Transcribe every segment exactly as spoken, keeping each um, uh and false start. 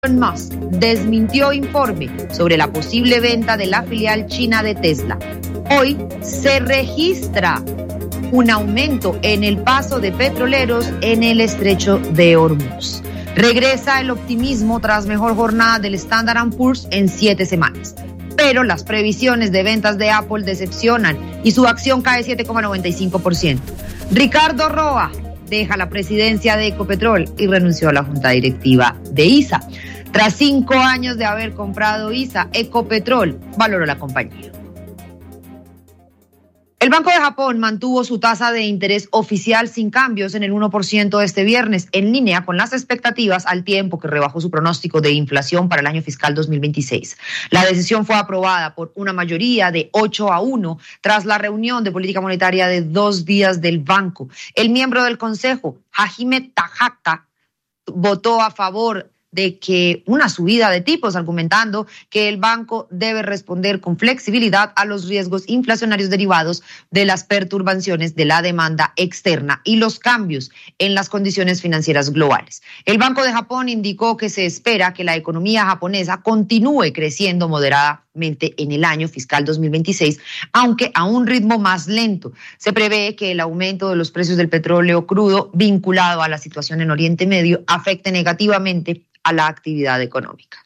Elon Musk desmintió informe sobre la posible venta de la filial china de Tesla. Hoy se registra un aumento en el paso de petroleros en el estrecho de Hormuz. Regresa el optimismo tras mejor jornada del Standard and Poor's en siete semanas. Pero las previsiones de ventas de Apple decepcionan y su acción cae siete coma noventa y cinco por ciento. Ricardo Roa deja la presidencia de Ecopetrol y renunció a la junta directiva de I S A. Tras cinco años de haber comprado I S A, Ecopetrol valoró la compañía. El Banco de Japón mantuvo su tasa de interés oficial sin cambios en el uno por ciento este viernes, en línea con las expectativas, al tiempo que rebajó su pronóstico de inflación para el año fiscal dos mil veintiséis. La decisión fue aprobada por una mayoría de ocho a uno tras la reunión de política monetaria de dos días del banco. El miembro del Consejo, Hajime Takahata, votó a favor de que una subida de tipos, argumentando que el banco debe responder con flexibilidad a los riesgos inflacionarios derivados de las perturbaciones de la demanda externa y los cambios en las condiciones financieras globales. El Banco de Japón indicó que se espera que la economía japonesa continúe creciendo moderadamente en el año fiscal dos mil veintiséis, aunque a un ritmo más lento. Se prevé que el aumento de los precios del petróleo crudo vinculado a la situación en Oriente Medio afecte negativamente a la actividad económica.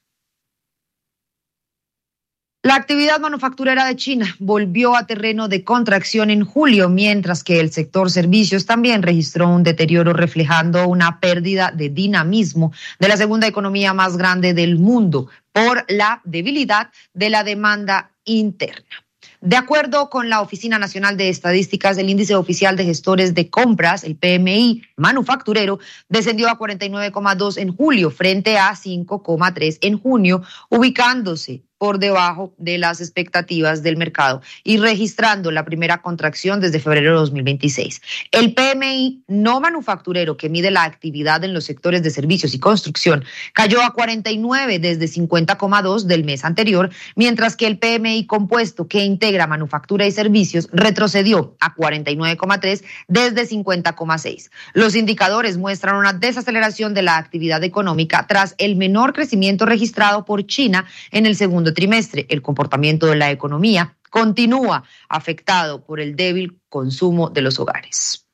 La actividad manufacturera de China volvió a terreno de contracción en julio, mientras que el sector servicios también registró un deterioro, reflejando una pérdida de dinamismo de la segunda economía más grande del mundo por la debilidad de la demanda interna. De acuerdo con la Oficina Nacional de Estadísticas, el índice oficial de gestores de compras, el P M I manufacturero, descendió a cuarenta y nueve coma dos en julio frente a cinco coma tres en junio, ubicándose por debajo de las expectativas del mercado y registrando la primera contracción desde febrero de dos mil veintiséis. El P M I no manufacturero, que mide la actividad en los sectores de servicios y construcción, cayó a cuarenta y nueve desde cincuenta coma dos del mes anterior, mientras que el P M I compuesto, que integra manufactura y servicios, retrocedió a cuarenta y nueve coma tres desde cincuenta coma seis. Los indicadores muestran una desaceleración de la actividad económica tras el menor crecimiento registrado por China en el segundo trimestre. El comportamiento de la economía continúa afectado por el débil consumo de los hogares.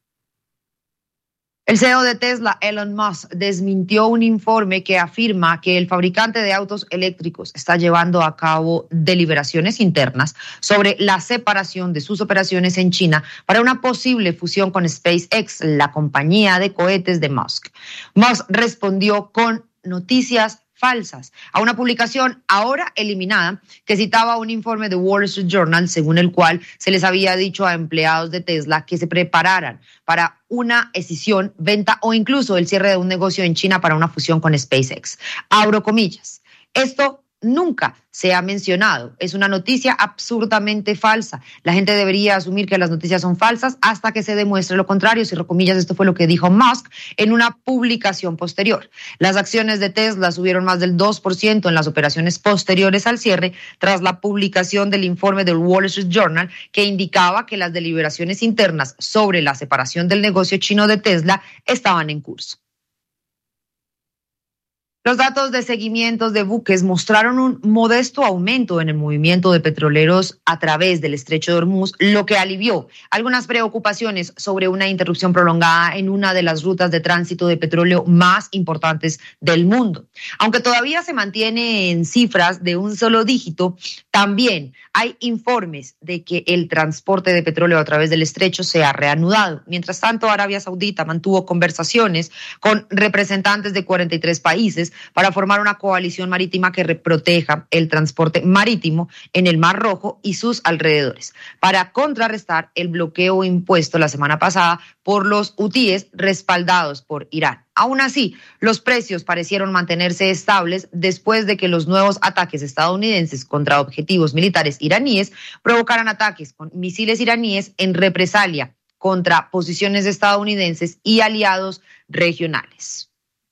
El C E O de Tesla, Elon Musk, desmintió un informe que afirma que el fabricante de autos eléctricos está llevando a cabo deliberaciones internas sobre la separación de sus operaciones en China para una posible fusión con SpaceX, la compañía de cohetes de Musk. Musk respondió con noticias falsas a una publicación ahora eliminada que citaba un informe de Wall Street Journal según el cual se les había dicho a empleados de Tesla que se prepararan para una escisión, venta o incluso el cierre de un negocio en China para una fusión con SpaceX. Abro comillas. Esto nunca se ha mencionado. Es una noticia absurdamente falsa. La gente debería asumir que las noticias son falsas hasta que se demuestre lo contrario. Cierro comillas, esto fue lo que dijo Musk en una publicación posterior. Las acciones de Tesla subieron más del dos por ciento en las operaciones posteriores al cierre tras la publicación del informe del Wall Street Journal que indicaba que las deliberaciones internas sobre la separación del negocio chino de Tesla estaban en curso. Los datos de seguimientos de buques mostraron un modesto aumento en el movimiento de petroleros a través del estrecho de Hormuz, lo que alivió algunas preocupaciones sobre una interrupción prolongada en una de las rutas de tránsito de petróleo más importantes del mundo. Aunque todavía se mantiene en cifras de un solo dígito, también hay informes de que el transporte de petróleo a través del estrecho se ha reanudado. Mientras tanto, Arabia Saudita mantuvo conversaciones con representantes de cuarenta y tres países para formar una coalición marítima que proteja el transporte marítimo en el Mar Rojo y sus alrededores, para contrarrestar el bloqueo impuesto la semana pasada por los hutíes respaldados por Irán. Aún así, los precios parecieron mantenerse estables después de que los nuevos ataques estadounidenses contra objetivos militares iraníes provocaran ataques con misiles iraníes en represalia contra posiciones estadounidenses y aliados regionales.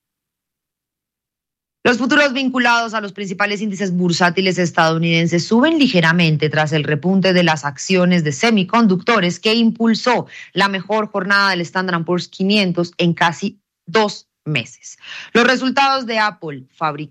Los futuros vinculados a los principales índices bursátiles estadounidenses suben ligeramente tras el repunte de las acciones de semiconductores que impulsó la mejor jornada del Standard and Poor's quinientos en casi dos meses. Los resultados de Apple, fabricante